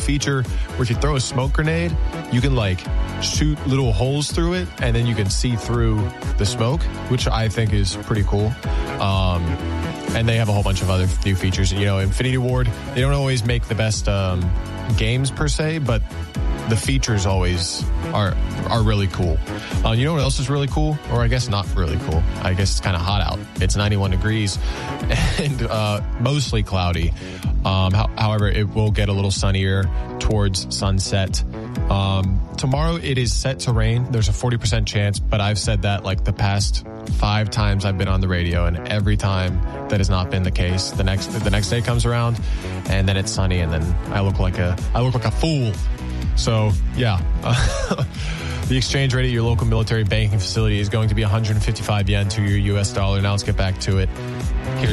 feature where if you throw a smoke grenade, you can like shoot little holes through it, and then you can see through the smoke, which I think is pretty cool. And they have a whole bunch of other new features. You know, Infinity Ward, they don't always make the best games per se, but the features always are really cool. You know what else is really cool? Or I guess not really cool. I guess it's kind of hot out. It's 91 degrees and mostly cloudy. However, it will get a little sunnier towards sunset. Tomorrow it is set to rain. There's a 40% chance, but I've said that like the past 5 times I've been on the radio, and every time that has not been the case. The next day comes around, and then it's sunny, and then I look like a fool. So yeah, the exchange rate at your local military banking facility is going to be 155 yen to your US dollar. Now let's get back to it. Here's